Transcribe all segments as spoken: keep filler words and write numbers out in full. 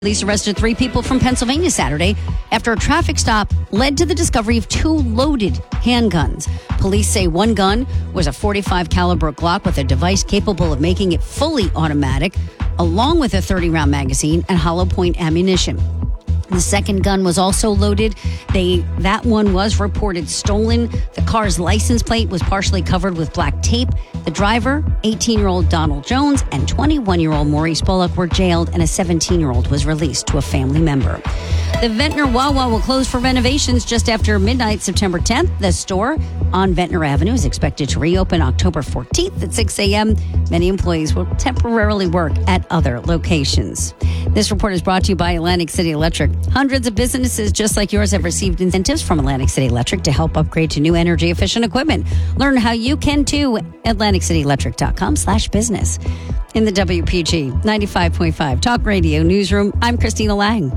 Police arrested three people from Pennsylvania Saturday after a traffic stop led to the discovery of two loaded handguns. Police say one gun was a forty-five caliber Glock with a device capable of making it fully automatic, along with a thirty round magazine and hollow point ammunition. The second gun was also loaded. They that one was reported stolen. The car's license plate was partially covered with black tape. The driver, eighteen-year-old Donald Jones, and twenty-one-year-old Maurice Bullock were jailed, and a seventeen-year-old was released to a family member. The Ventnor Wawa will close for renovations just after midnight, September tenth. The store on Ventnor Avenue is expected to reopen October fourteenth at six a.m. Many employees will temporarily work at other locations. This report is brought to you by Atlantic City Electric. Hundreds of businesses just like yours have received incentives from Atlantic City Electric to help upgrade to new energy-efficient equipment. Learn how you can too at atlantic city electric dot com slash business. In the W P G ninety-five point five Talk Radio Newsroom, I'm Christina Lang.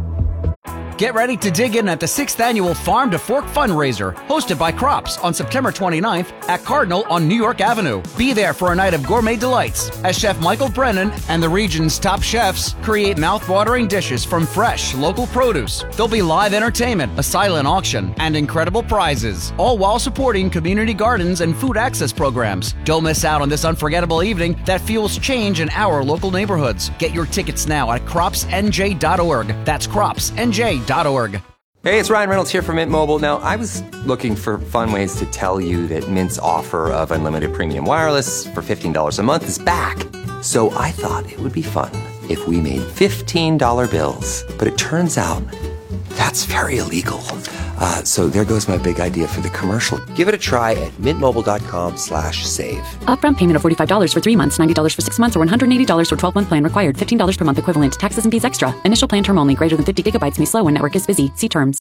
Get ready to dig in at the sixth Annual Farm to Fork Fundraiser, hosted by Crops on September twenty-ninth at Cardinal on New York Avenue. Be there for a night of gourmet delights as Chef Michael Brennan and the region's top chefs create mouth-watering dishes from fresh, local produce. There'll be live entertainment, a silent auction, and incredible prizes, all while supporting community gardens and food access programs. Don't miss out on this unforgettable evening that fuels change in our local neighborhoods. Get your tickets now at crops n j dot org. That's crops n j dot org. Hey, it's Ryan Reynolds here from Mint Mobile. Now, I was looking for fun ways to tell you that Mint's offer of unlimited premium wireless for fifteen dollars a month is back. So I thought it would be fun if we made fifteen dollar bills. But it turns out that's very illegal. Uh, so there goes my big idea for the commercial. Give it a try at mintmobile.com slash save. Upfront payment of forty-five dollars for three months, ninety dollars for six months, or one hundred eighty dollars for twelve month plan required. fifteen dollars per month equivalent. Taxes and fees extra. Initial plan term only. Greater than fifty gigabytes may slow when network is busy. See terms.